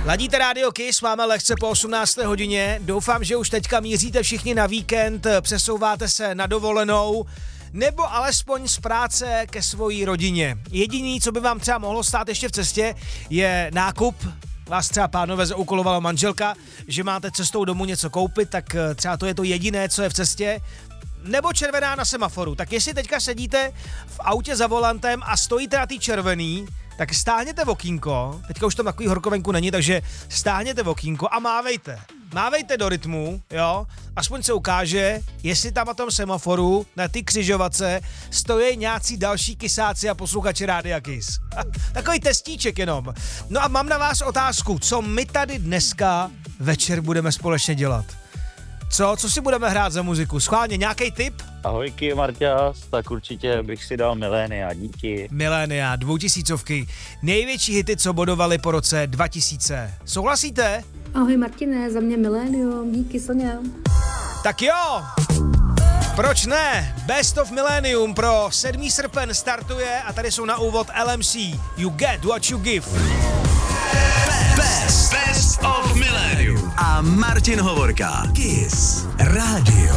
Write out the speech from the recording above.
Ladíte Radio Kiss, máme lehce po 18. hodině. Doufám, že už teďka míříte všichni na víkend, přesouváte se na dovolenou, nebo alespoň z práce ke svojí rodině. Jediný, co by vám třeba mohlo stát ještě v cestě, je nákup. Vás třeba, pánové, zaúkolovala manželka, že máte cestou domů něco koupit, tak třeba to je to jediné, co je v cestě. Nebo červená na semaforu. Tak jestli teďka sedíte v autě za volantem a stojíte na té červený, tak stáhněte okýnko, teďka už tam takový horkovenku není, takže stáhněte okýnko a mávejte. Mávejte do rytmu, jo, aspoň se ukáže, jestli tam na tom semaforu, na ty křižovatce, stojí nějací další kysáci a posluchači Rádia Kiss. Takový testíček jenom. No a mám na vás otázku, co my tady dneska večer budeme společně dělat? Co si budeme hrát za muziku? Schválně, nějaký tip? Ahojky, Marťas, tak určitě bych si dal Milénia, díky. Milénia, 2000. Největší hity, co bodovali po roce 2000. Souhlasíte? Ahoj Martine, za mě Milénium, díky Sonia. Tak jo, proč ne? Best of Millennium pro 7. srpen startuje a tady jsou na úvod LMC. You get what you give. Best of Millennium a Martin Hovorka. Kiss Radio.